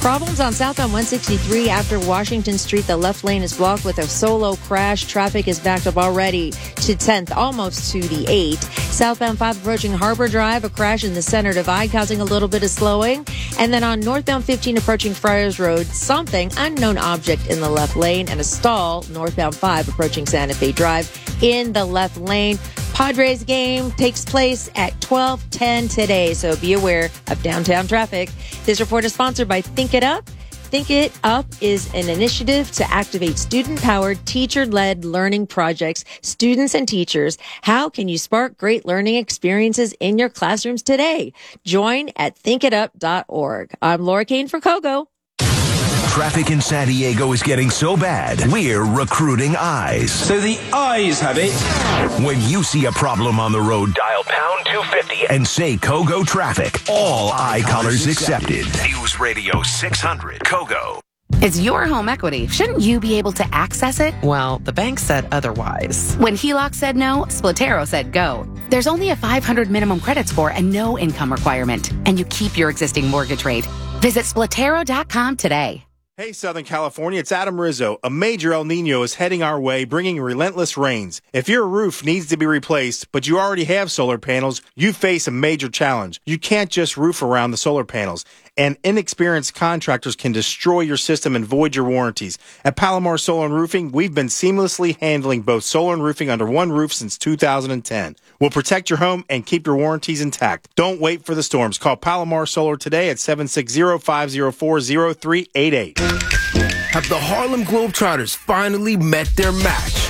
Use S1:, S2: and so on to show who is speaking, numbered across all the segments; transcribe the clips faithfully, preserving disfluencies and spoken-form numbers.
S1: Problems on southbound one sixty-three after Washington Street. The left lane is blocked with a solo crash. Traffic is backed up already to tenth, almost to the eighth. Southbound five approaching Harbor Drive, a crash in the center divide causing a little bit of slowing. And then on northbound fifteen approaching Friars Road, something, unknown object in the left lane, and a stall northbound five approaching Santa Fe Drive in the left lane. Padres game takes place at twelve ten today, so be aware of downtown traffic. This report is sponsored by Think It Up. Think It Up is an initiative to activate student-powered, teacher-led learning projects. Students and teachers, how can you spark great learning experiences in your classrooms today? Join at think it up dot org. I'm Laura Kane for Kogo.
S2: Traffic in San Diego is getting so bad, we're recruiting eyes.
S3: So the eyes have it.
S2: When you see a problem on the road, dial pound two fifty and say Kogo Traffic. All eye colors accepted. News Radio six hundred, Kogo.
S4: It's your home equity. Shouldn't you be able to access it?
S5: Well, the bank said otherwise.
S4: When HELOC said no, Splatero said go. There's only a five hundred minimum credit score and no income requirement. And you keep your existing mortgage rate. Visit splatero dot com today.
S6: Hey, Southern California, it's Adam Rizzo. A major El Nino is heading our way, bringing relentless rains. If your roof needs to be replaced, but you already have solar panels, you face a major challenge. You can't just roof around the solar panels, and inexperienced contractors can destroy your system and void your warranties. At Palomar Solar and Roofing, we've been seamlessly handling both solar and roofing under one roof since two thousand ten. We'll protect your home and keep your warranties intact. Don't wait for the storms. Call Palomar Solar today at seven six zero, five zero four, zero three eight eight.
S7: Have the Harlem Globetrotters finally met their match?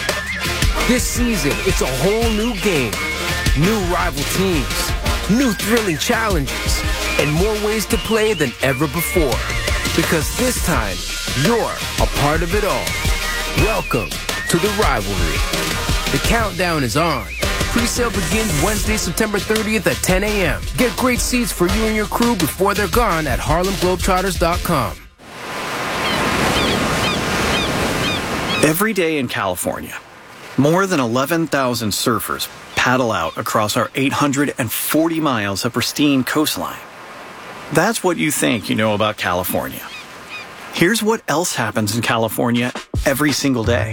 S7: This season, it's a whole new game. New rival teams, new thrilling challenges, and more ways to play than ever before. Because this time, you're a part of it all. Welcome to the rivalry. The countdown is on. Pre-sale begins Wednesday, September thirtieth at ten a.m. Get great seats for you and your crew before they're gone at harlem globetrotters dot com.
S8: Every day in California, more than eleven thousand surfers paddle out across our eight hundred forty miles of pristine coastline. That's what you think you know about California. Here's what else happens in California every single day.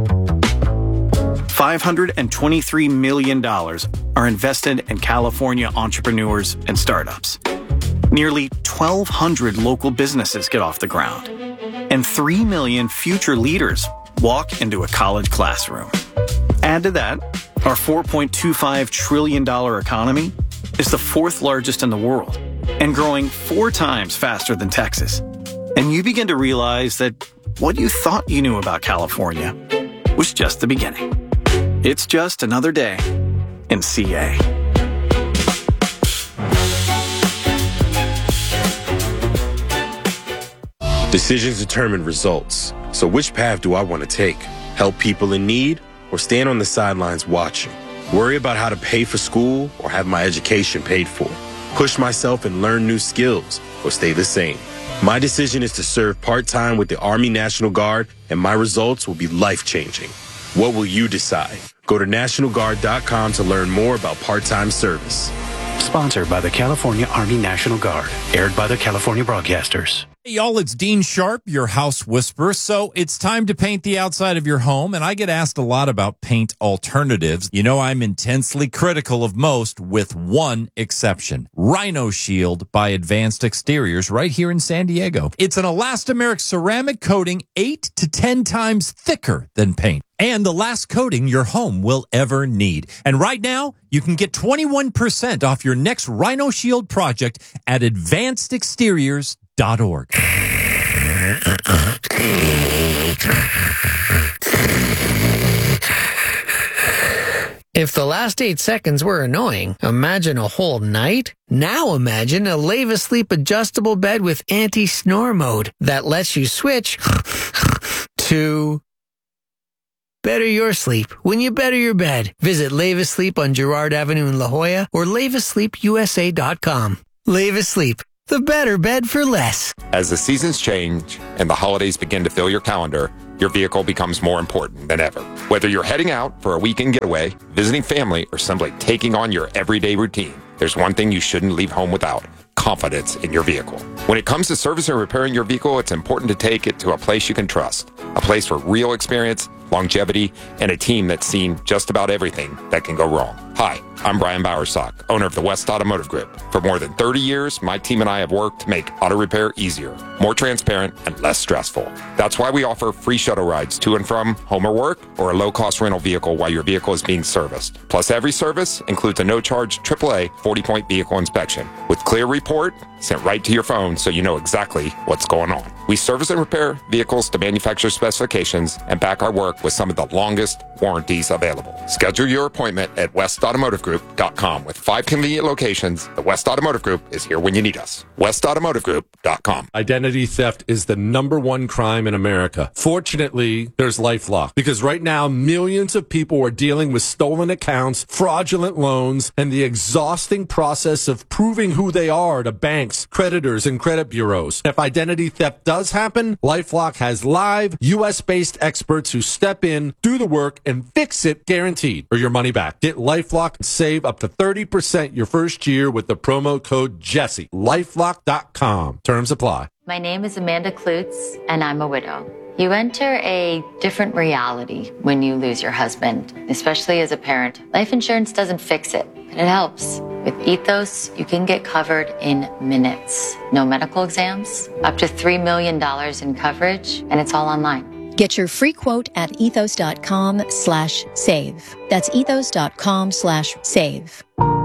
S8: five hundred twenty-three million dollars are invested in California entrepreneurs and startups. Nearly twelve hundred local businesses get off the ground. And three million future leaders walk into a college classroom. Add to that, our four point two five trillion dollars economy is the fourth largest in the world and growing four times faster than Texas. And you begin to realize that what you thought you knew about California was just the beginning. It's just another day in C A.
S9: Decisions determine results. So which path do I want to take? Help people in need or stand on the sidelines watching? Worry about how to pay for school or have my education paid for? Push myself and learn new skills or stay the same? My decision is to serve part-time with the Army National Guard, and my results will be life-changing. What will you decide? Go to national guard dot com to learn more about part-time service.
S10: Sponsored by the California Army National Guard. Aired by the California Broadcasters.
S11: Hey, y'all, it's Dean Sharp, your house whisperer. So it's time to paint the outside of your home, and I get asked a lot about paint alternatives. You know, I'm intensely critical of most, with one exception. Rhino Shield by Advanced Exteriors right here in San Diego. It's an elastomeric ceramic coating eight to ten times thicker than paint, and the last coating your home will ever need. And right now, you can get twenty-one percent off your next Rhino Shield project at advanced exteriors dot org.
S12: If the last eight seconds were annoying, imagine a whole night? Now imagine a Leva Sleep adjustable bed with anti-snore mode that lets you switch to better your sleep when you better your bed. Visit Leva Sleep on Girard Avenue in La Jolla or leva sleep u s a dot com. Leva Sleep, the better bed for less.
S13: As the seasons change and the holidays begin to fill your calendar, your vehicle becomes more important than ever. Whether you're heading out for a weekend getaway, visiting family, or simply taking on your everyday routine, there's one thing you shouldn't leave home without: confidence in your vehicle. When it comes to servicing and repairing your vehicle, it's important to take it to a place you can trust. A place for real experience, longevity, and a team that's seen just about everything that can go wrong. Hi, I'm Brian Bowersock, owner of the West Automotive Group. For more than thirty years, my team and I have worked to make auto repair easier, more transparent, and less stressful. That's why we offer free shuttle rides to and from home or work, or a low-cost rental vehicle while your vehicle is being serviced. Plus, every service includes a no-charge triple A forty-point vehicle inspection with Clear Report sent right to your phone so you know exactly what's going on. We service and repair vehicles to manufacturer specifications and back our work with some of the longest warranties available. Schedule your appointment at west automotive group dot com. With five convenient locations, the West Automotive Group is here when you need us. west automotive group dot com.
S14: Identity theft is the number one crime in America. Fortunately, there's LifeLock, because right now millions of people are dealing with stolen accounts, fraudulent loans, and the exhausting process of proving who they are to banks, creditors, and credit bureaus. If identity theft does happen, LifeLock has live U S-based experts who step in, do the work, and fix it guaranteed, or your money back. Get LifeLock and save up to thirty percent your first year with the promo code Jesse. lifelock dot com. Terms apply.
S15: My name is Amanda Klutz, and I'm a widow. You enter a different reality when you lose your husband, especially as a parent. Life insurance doesn't fix it, but it helps. With Ethos, you can get covered in minutes. No medical exams, up to three million dollars in coverage, and it's all online.
S16: Get your free quote at ethos.com slash save. That's ethos.com slash save.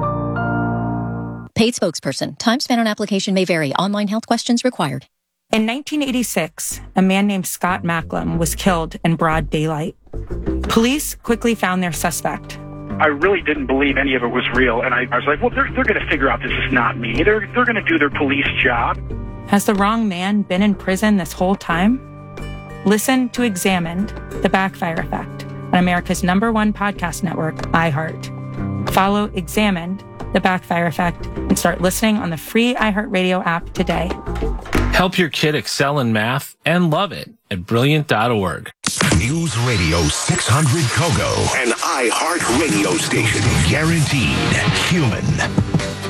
S16: Paid spokesperson. Time spent on application may vary. Online health questions required.
S17: In nineteen eighty-six, a man named Scott Macklem was killed in broad daylight. Police quickly found their suspect.
S18: I really didn't believe any of it was real, and I, I was like, well, they're, they're going to figure out this is not me. They're, they're going to do their police job.
S17: Has the wrong man been in prison this whole time? Listen to Examined, The Backfire Effect, on America's number one podcast network, iHeart. Follow Examined, The Backfire Effect, and start listening on the free iHeartRadio app today.
S19: Help your kid excel in math and love it at brilliant dot org.
S2: News Radio six hundred Kogo, an iHeart radio station. Guaranteed human.